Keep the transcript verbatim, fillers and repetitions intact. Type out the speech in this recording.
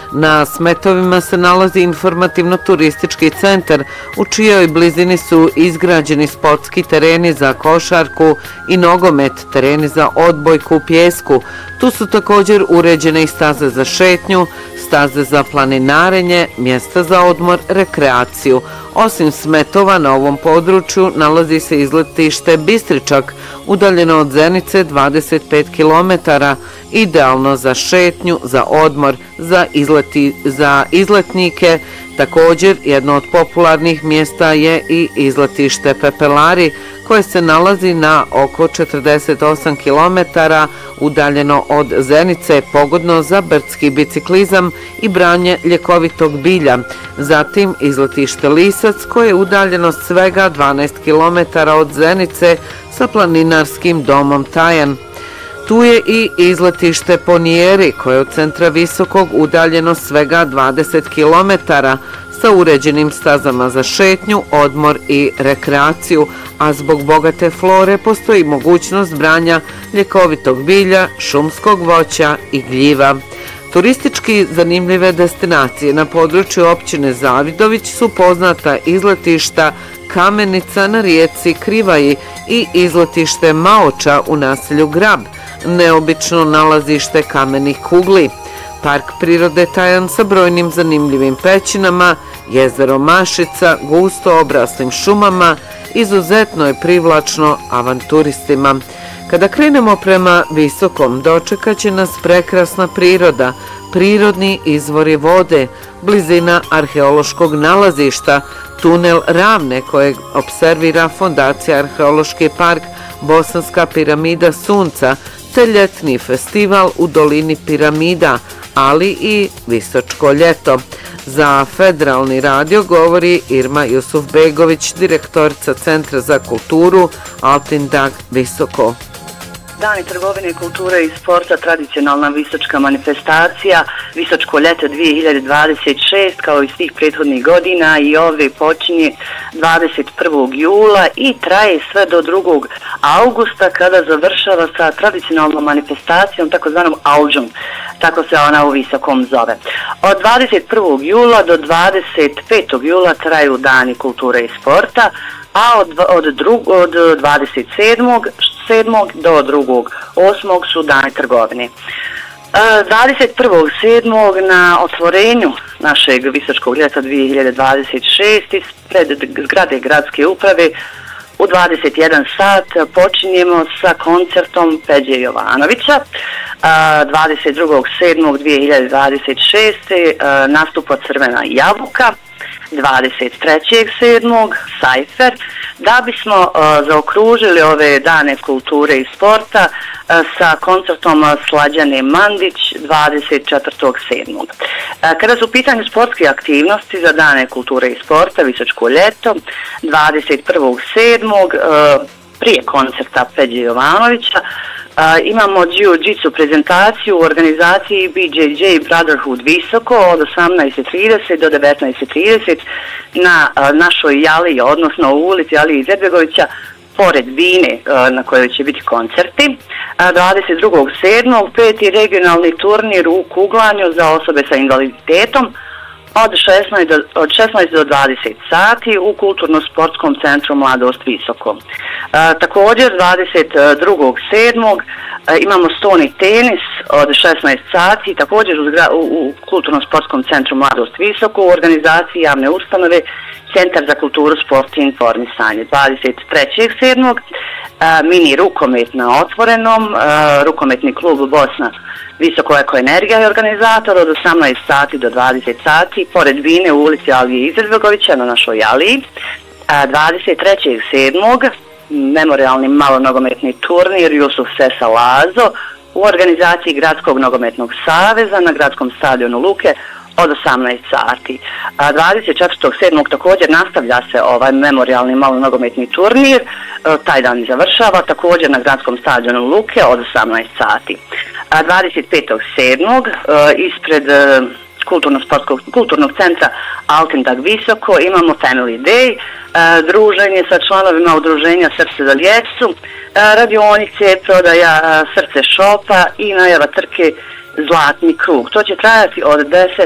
Na smetovima se nalazi informativno-turistički centar u čijoj blizini su izgrađeni sportski tereni za košarku i nogomet, tereni za odbojku u pijesku. Tu su također uređene i staze za šetnju, staze za planinarenje, mjesta za odmor, rekreaciju. Osim smetova na ovom području nalazi se izletište Bistričak, udaljeno od Zenice dvadeset pet kilometara, idealno za šetnju, za odmor, za, izleti, za izletnike. Također, jedno od popularnih mjesta je i izletište Pepelari, koje se nalazi na oko četrdeset osam kilometara, udaljeno od Zenice, pogodno za brdski biciklizam i branje ljekovitog bilja. Zatim izletište Lisac, koje je udaljeno svega dvanaest kilometara od Zenice sa planinarskim domom Tajan. Tu je i izletište Ponijeri, koje je od centra Visokog udaljeno svega dvadeset kilometara, sa uređenim stazama za šetnju, odmor i rekreaciju, a zbog bogate flore postoji mogućnost branja ljekovitog bilja, šumskog voća i gljiva. Turistički zanimljive destinacije na području općine Zavidović su poznata izletišta Kamenica na rijeci Krivaji i izletište Maoča u naselju Grab, neobično nalazište kamenih kugli, park prirode Tajan sa brojnim zanimljivim pećinama, jezero Mašica, gusto obraslim šumama, izuzetno je privlačno avanturistima. Kada krenemo prema Visokom, dočekat će nas prekrasna priroda, prirodni izvori vode, blizina arheološkog nalazišta, tunel Ravne kojeg observira Fondacija Arheološki park Bosanska piramida Sunca, te ljetni festival u dolini piramida, ali i Visočko ljeto. Za Federalni radio govori Irma Jusufbegović, direktorica Centra za kulturu Altindag Visoko. Dani trgovine, kulture i sporta, tradicionalna visočka manifestacija, Visočko ljeto dvije hiljade dvadeset šest, kao i svih prethodnih godina, i ove počinje dvadeset prvog jula i traje sve do drugog augusta, kada završava sa tradicionalnom manifestacijom, takozvanom Auđom, tako se ona u Visokom zove. Od dvadeset prvog jula do dvadeset petog jula traju dani kulture i sporta, a od, od, drug, od dvadeset sedmog do drugog osmog su dani trgovine. dvadeset prvog sedmog na otvorenju našeg Visočkog ljeta dvije hiljade dvadeset šest ispred zgrade gradske uprave u dvadeset jedan sat počinjemo sa koncertom Peđe Jovanovića. dvadeset drugog sedmog dvije hiljade dvadeset šest nastupa Crvena jabuka. dvadeset trećeg sedmog Sajfer, da bismo uh, zaokružili ove dane kulture i sporta uh, sa koncertom Slađane Mandić dvadeset četvrtog sedmog Uh, kada su u pitanju sportske aktivnosti za dane kulture i sporta Visočko ljeto dvadeset prvog sedmog Uh, prije koncerta Peđe Jovanovića Uh, imamo jiu-jitsu prezentaciju u organizaciji B J J Brotherhood Visoko od osamnaest i trideset do devetnaest i trideset na uh, našoj Jaliji, odnosno u ulici Alije Izetbegovića, pored Bine uh, na kojoj će biti koncerti. Uh, dvadeset drugog sedmog peti regionalni turnir u kuglanju za osobe sa invaliditetom od šesnaest do, od šesnaest do dvadeset sati u Kulturno-sportskom centru Mladost Visoko. E, također dvadeset drugog sedmog E, imamo stoni tenis od šesnaest sati, također u, u, u Kulturno-sportskom centru Mladost Visoko u organizaciji javne ustanove Centar za kulturu, sport i informisanje. dvadeset trećeg sedmog E, mini rukomet na otvorenom, e, rukometni klub Bosna Visoko Eko Energija je organizator od osamnaest sati do dvadeset sati, pored Bine u ulici Alije Izetbegovića na našoj Aliji. dvadeset trećeg sedmog memorialni malonogometni turnir Jusuf Sesa Lazo u organizaciji Gradskog nogometnog saveza na gradskom stadionu Luke od osamnaest sati. dvadeset četvrtog sedmog također nastavlja se ovaj memorialni malonogometni turnir, taj dan završava također na gradskom stadionu Luke od osamnaest sati. dvadeset petog sedmog ispred Kulturno-sportskog kulturnog centra Altindag Visoko imamo Family Day, druženje sa članovima udruženja Srce za djecu, radionice, prodaja Srce shopa i najava trke Zlatni krug. To će trajati od deset